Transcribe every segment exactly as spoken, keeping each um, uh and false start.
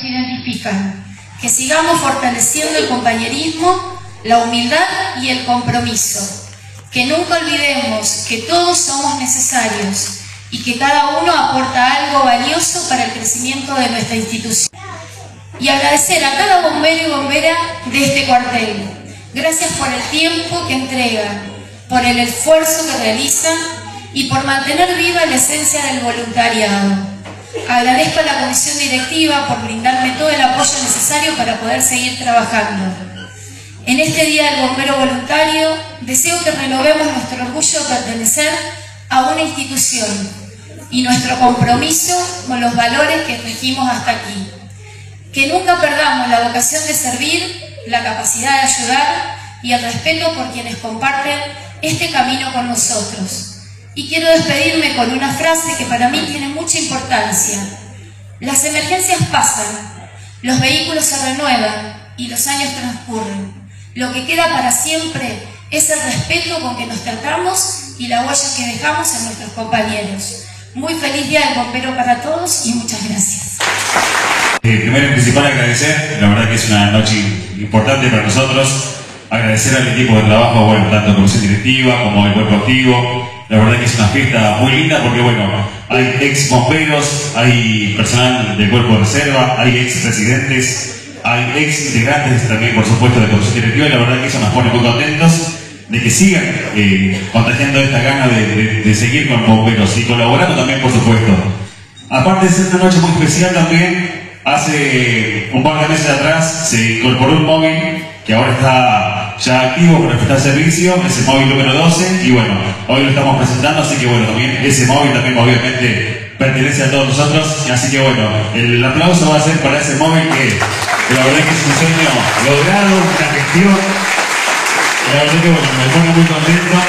identifican, que sigamos fortaleciendo el compañerismo, la humildad y el compromiso, que nunca olvidemos que todos somos necesarios y que cada uno aporta algo valioso para el crecimiento de nuestra institución. Y agradecer a cada bombero y bombera de este cuartel. Gracias por el tiempo que entregan, por el esfuerzo que realizan y por mantener viva la esencia del voluntariado. Agradezco a la comisión directiva por brindarme todo el apoyo necesario para poder seguir trabajando. En este Día del Bombero Voluntario, deseo que renovemos nuestro orgullo de pertenecer a una institución y nuestro compromiso con los valores que regimos hasta aquí. Que nunca perdamos la vocación de servir, la capacidad de ayudar y el respeto por quienes comparten este camino con nosotros. Y quiero despedirme con una frase que para mí tiene mucha importancia. Las emergencias pasan, los vehículos se renuevan y los años transcurren. Lo que queda para siempre es el respeto con que nos tratamos y la huella que dejamos en nuestros compañeros. Muy feliz Día del Bombero para todos y muchas gracias. Eh, primero y principal agradecer, la verdad que es una noche importante para nosotros, agradecer al equipo de trabajo, bueno, tanto comisión directiva como el cuerpo activo. La verdad que es una fiesta muy linda porque, bueno, hay ex bomberos, hay personal del cuerpo de reserva, hay ex residentes, hay ex integrantes también, por supuesto, de comisión directiva, y la verdad que eso nos pone muy contentos de que sigan eh, contagiando esta gana de, de, de seguir con bomberos y colaborando también, por supuesto. Aparte de ser una noche muy especial también, hace un par de meses atrás se incorporó un móvil que ahora está ya activo para prestar servicio, es el móvil número doce, y bueno, hoy lo estamos presentando, así que bueno, también ese móvil también obviamente pertenece a todos nosotros, así que bueno, el aplauso va a ser para ese móvil que, que la verdad que es un sueño logrado, una gestión, la verdad que bueno, me pone muy contento.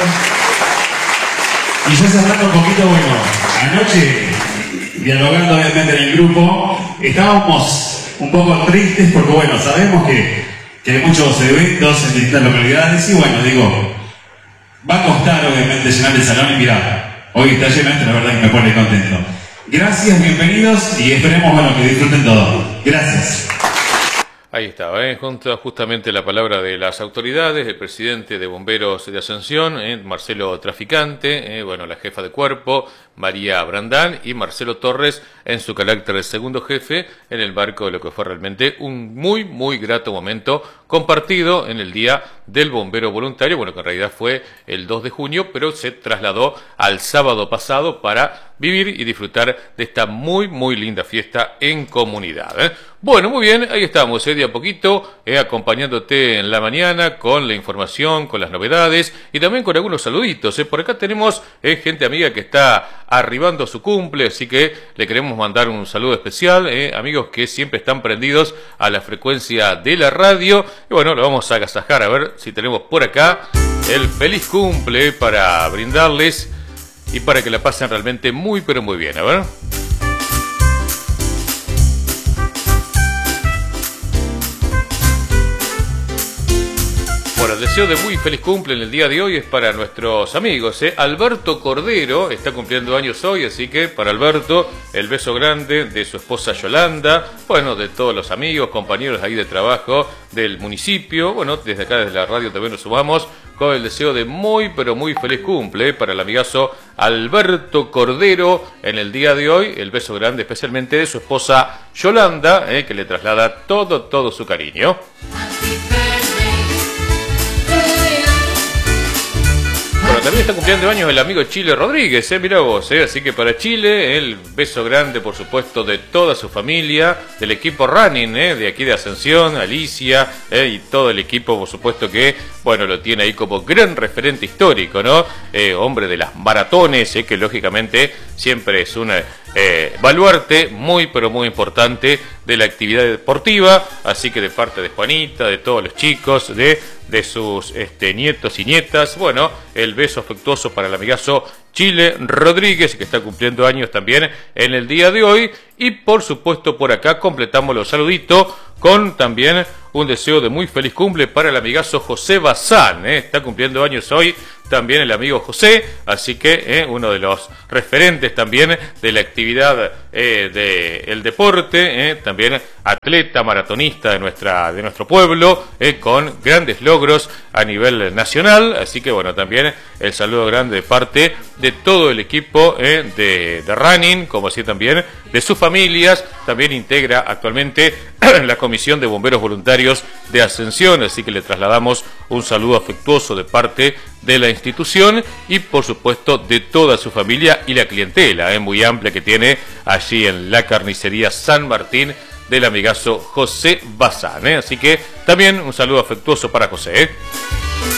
Y ya cerrando un poquito, bueno, anoche, dialogando obviamente en el grupo, estábamos un poco tristes porque bueno, sabemos que que hay muchos eventos en distintas localidades y bueno, digo, va a costar obviamente llenar el salón y mirá, hoy está lleno, la verdad que me pone contento. Gracias, bienvenidos y esperemos bueno que disfruten todo. Gracias. Ahí estaba, ¿eh? Junto, justamente la palabra de las autoridades, el presidente de Bomberos de Ascensión, ¿eh? Marcelo Traficante, ¿eh? Bueno, la jefa de cuerpo, María Brandán, y Marcelo Torres en su carácter de segundo jefe, en el marco de lo que fue realmente un muy, muy grato momento compartido en el Día del Bombero Voluntario, bueno, que en realidad fue el dos de junio, pero se trasladó al sábado pasado para vivir y disfrutar de esta muy, muy linda fiesta en comunidad, ¿eh? Bueno, muy bien, ahí estamos, ¿eh? De a poquito, eh, acompañándote en la mañana con la información, con las novedades y también con algunos saluditos, ¿eh? Por acá tenemos eh, gente amiga que está arribando su cumple, así que le queremos mandar un saludo especial, eh, amigos que siempre están prendidos a la frecuencia de la radio. Y bueno, lo vamos a agasajar a ver si tenemos por acá el feliz cumple para brindarles y para que la pasen realmente muy pero muy bien, a ver. Bueno, el deseo de muy feliz cumple en el día de hoy es para nuestros amigos, ¿eh? Alberto Cordero está cumpliendo años hoy, así que para Alberto el beso grande de su esposa Yolanda, bueno, de todos los amigos, compañeros ahí de trabajo del municipio, bueno, desde acá desde la radio también nos sumamos con el deseo de muy pero muy feliz cumple, ¿eh? Para el amigazo Alberto Cordero en el día de hoy, el beso grande especialmente de su esposa Yolanda, ¿eh? Que le traslada todo, todo su cariño. Bueno, también está cumpliendo años el amigo Chile Rodríguez, eh, mirá vos, eh, así que para Chile, el beso grande por supuesto de toda su familia, del equipo Running, eh, de aquí de Ascensión, Alicia, eh, y todo el equipo por supuesto que, bueno, lo tiene ahí como gran referente histórico, ¿no? Eh, hombre de las maratones, eh, que lógicamente siempre es un eh, baluarte muy pero muy importante de la actividad deportiva, así que de parte de Juanita, de todos los chicos, de... de sus este, nietos y nietas, bueno, el beso afectuoso para el amigazo Chile Rodríguez, que está cumpliendo años también en el día de hoy, y por supuesto por acá completamos los saluditos con también un deseo de muy feliz cumple para el amigazo José Bazán, ¿eh? Está cumpliendo años hoy también el amigo José, así que eh, uno de los referentes también de la actividad eh, del deporte, eh, también atleta maratonista de nuestra de nuestro pueblo, eh, con grandes logros a nivel nacional, así que bueno, también el saludo grande de parte de todo el equipo eh, de, de running, como así también de sus familias. También integra actualmente la Comisión de Bomberos Voluntarios de Ascensión, así que le trasladamos un saludo afectuoso de parte de la institución y por supuesto de toda su familia y la clientela eh, muy amplia que tiene allí en la carnicería San Martín del amigazo José Bazán, eh. Así que también un saludo afectuoso para José. Eh.